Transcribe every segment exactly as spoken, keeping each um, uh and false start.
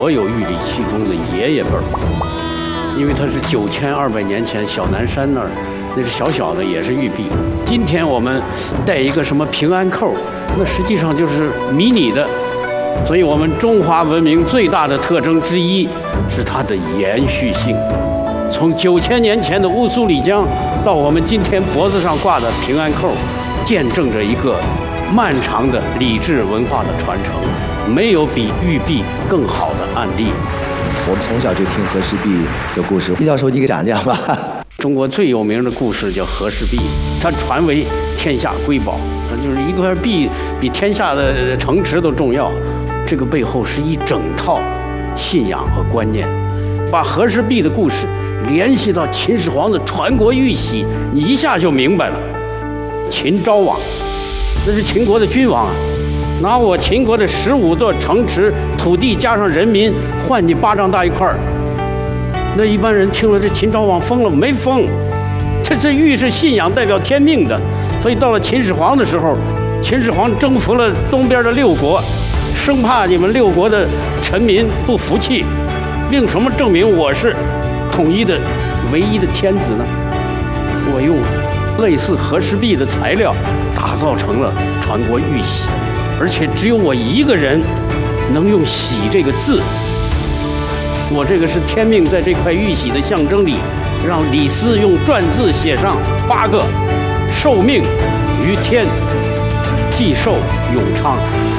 所有玉里气功的爷爷辈儿，因为它是九千二百年前小南山那儿，那是小小的也是玉璧。今天我们戴一个什么平安扣，那实际上就是迷你的。所以我们中华文明最大的特征之一是它的延续性。从九千年前的乌苏里江到我们今天脖子上挂的平安扣，见证着一个漫长的礼制文化的传承。没有比玉璧更好的案例。 我们从小就听和氏璧的故事，毕教授你给讲讲吧。 中国最有名的故事叫和氏璧，它传为天下瑰宝，就是一块璧比天下的城池都重要。这个背后是一整套信仰和观念，把和氏璧的故事联系到秦始皇的传国玉玺，你一下就明白了。秦昭王，那是秦国的君王啊。拿我秦国的十五座城池土地加上人民换你巴掌大一块儿，那一般人听了这秦昭王疯了没疯？这这玉是信仰代表天命的，所以到了秦始皇的时候，秦始皇征服了东边的六国，生怕你们六国的臣民不服气，凭什么证明我是统一的唯一的天子呢？我用类似和氏璧的材料打造成了传国玉玺。而且只有我一个人能用玺这个字，我这个是天命在这块玉玺的象征里，让李斯用篆字写上八个：受命于天，既寿永昌。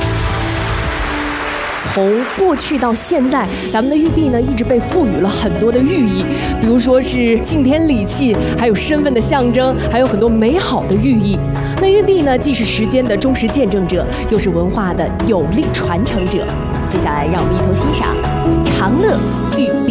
从过去到现在，咱们的玉璧呢一直被赋予了很多的寓意，比如说是敬天理气，还有身份的象征，还有很多美好的寓意。那玉璧呢，既是时间的忠实见证者，又是文化的有力传承者。接下来，让我们一同欣赏长乐